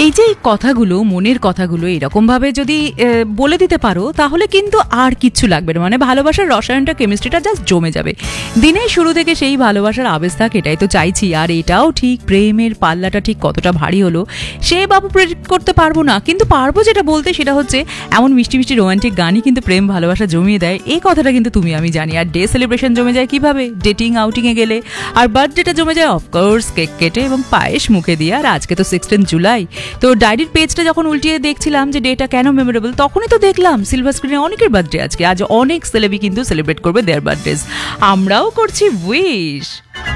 এই যে কথাগুলো, মনের কথাগুলো এরকমভাবে যদি বলে দিতে পারো, তাহলে কিন্তু আর কিচ্ছু লাগবে না। মানে ভালোবাসার রসায়নটা, কেমিস্ট্রিটা জাস্ট জমে যাবে। দিনের শুরু থেকে সেই ভালোবাসার আবেশ থাক, এটাই তো চাইছি। আর এটাও ঠিক, প্রেমের পাল্লাটা ঠিক কতটা ভারী হলো সে বাবু প্রেডিক্ট করতে পারবো না, কিন্তু পারবো যেটা বলতে, সেটা হচ্ছে এমন মিষ্টি মিষ্টি রোমান্টিক গানই কিন্তু প্রেম ভালোবাসা জমিয়ে দেয়, এই কথাটা কিন্তু তুমি আমি জানি। আর ডে সেলিব্রেশন জমে যায় কিভাবে? ডেটিং আউটিংয়ে গেলে। আর বার্থডেটা জমে যায় অফকোর্স কেক কেটে এবং পায়েস মুখে দিয়ে। আর আজকে তো 16 জুলাই, তো ডায়েরির পেজটা যখন উল্টিয়ে দেখছিলাম যে ডেটা কেন মেমোরেবল, তখনই তো দেখলাম সিলভার স্ক্রিনে অনেকের বার্থডে আজকে। আজ অনেক সেলেবি কিন্তু সেলিব্রেট করবে দেয়ার বার্থডেজ, আমরাও করছি wish.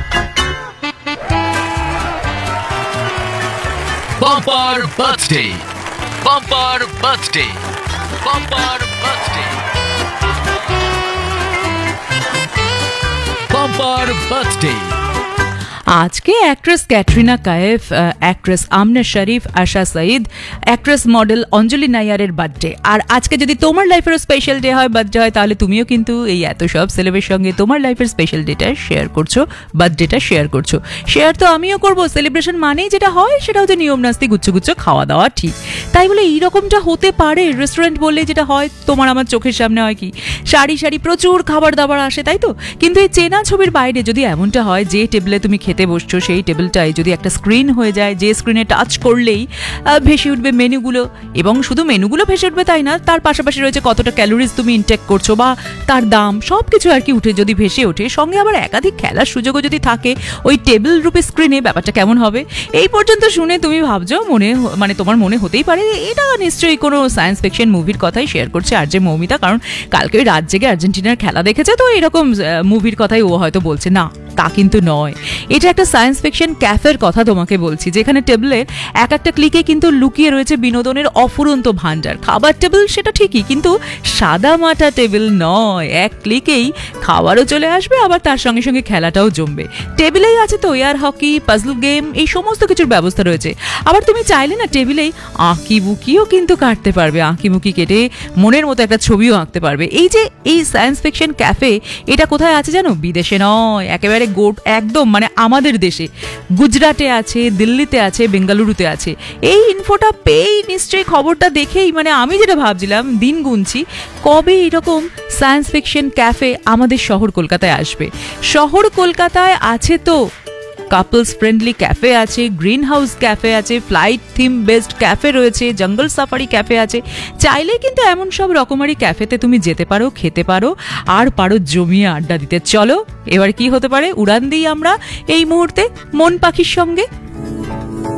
Bumper birthday, bumper birthday, bumper birthday, bumper birthday. আজকে অ্যাক্ট্রেস ক্যাটরিনা কায়েফ, অ্যাক্ট্রেস আমনা শরীফ, আশা সঈদ, অ্যাক্ট্রেস মডেল অঞ্জলি নাইয়ারের বার্থডে। আর আজকে যদি তোমার লাইফেরও স্পেশাল ডে হয়, বার্থডে হয়, তাহলে তুমিও কিন্তু এই এত সব সেলেবের সঙ্গে তোমার লাইফের স্পেশাল ডেটা শেয়ার করছো, বার্থডেটা শেয়ার করছো। শেয়ার তো আমিও করবো। সেলিব্রেশন মানেই যেটা হয় সেটা হচ্ছে নিয়ম নাস্তি, গুচ্ছ খাওয়া দাওয়া, ঠিক তাই বলে এইরকমটা হতে পারে? রেস্টুরেন্ট বললে যেটা হয় তোমার আমার চোখের সামনে হয় কি সারি সারি প্রচুর খাবার দাবার আসে, তাই তো? কিন্তু এই চেনা ছবির বাইরে যদি এমনটা হয়, যে টেবিলে তুমি খেতে বসছো সেই টেবিলটায় যদি একটা স্ক্রিন হয়ে যায়, যে স্ক্রিনে টাচ করলেই ভেসে উঠবে মেনুগুলো, এবং শুধু মেনুগুলো ভেসে উঠবে তাই না, তার পাশাপাশি রয়েছে কতটা ক্যালোরিজ তুমি ইনটেক করছো বা তার দাম, সব কিছু আর কি উঠে যদি ভেসে ওঠে, সঙ্গে আবার একাধিক খেলার সুযোগও যদি থাকে ওই টেবিল রূপে স্ক্রিনে, ব্যাপারটা কেমন হবে? এই পর্যন্ত শুনে তুমি ভাবছো মানে তোমার মনে হতেই পারে এটা নিশ্চয়ই কোনো সায়েন্স ফিকশন মুভির কথাই শেয়ার করছে আর যে মৌমিতা, কারণ কালকে ওই রাত জেগে আর্জেন্টিনার খেলা দেখেছে, তো এরকম মুভির কথাই ও হয়তো বলছে। না, তা কিন্তু নয়। এটা একটা সায়েন্স ফিকশন ক্যাফের কথা তোমাকে বলছি, যেখানে টেবিলের এক একটা ক্লিকে কিন্তু লুকিয়ে রয়েছে বিনোদনের অফুরন্ত ভান্ডার। খাবার টেবিল সেটা ঠিকই, কিন্তু সাদা মাটা টেবিল নয়। এক ক্লিকেই খাবারও চলে আসবে, আবার তার সঙ্গে সঙ্গে খেলাটাও জমবে। টেবিলেই আছে তো এয়ার হকি, পাজল গেম, এই সমস্ত কিছুর ব্যবস্থা রয়েছে। আবার তুমি চাইলে না টেবিলেই আঁকি বুকিও কিন্তু কাটতে পারবে, আঁকি বুকি কেটে মনের মতো একটা ছবিও আঁকতে পারবে। এই যে এই সায়েন্স ফিকশন ক্যাফে, এটা কোথায় আছে জানো? বিদেশে নয়, একেবারে একদম মানে আমাদের দেশে, গুজরাটে আছে, দিল্লিতে আছে, বেঙ্গালুরুতে আছে। এই ইনফোটা পেয়েই নিশ্চয়ই, খবরটা দেখেই মানে আমি যেটা ভাবছিলাম, দিন গুনছি কবে এরকম সায়েন্স ফিকশন ক্যাফে আমাদের শহর কলকাতায় আসবে। শহর কলকাতায় আছে তো কাপলস ফ্রেন্ডলি ক্যাফে আছে, গ্রিন হাউস ক্যাফে আছে, ফ্লাইট থিম বেসড ক্যাফে রয়েছে, জঙ্গল সাফারি ক্যাফে আছে। চাইলে কিন্তু এমন সব রকমারি ক্যাফেতে তুমি যেতে পারো, খেতে পারো, আর পারো জমিয়ে আড্ডা দিতে। চলো এবার কি হতে পারে, উড়ান দিই আমরা এই মুহূর্তে মন পাখির সঙ্গে।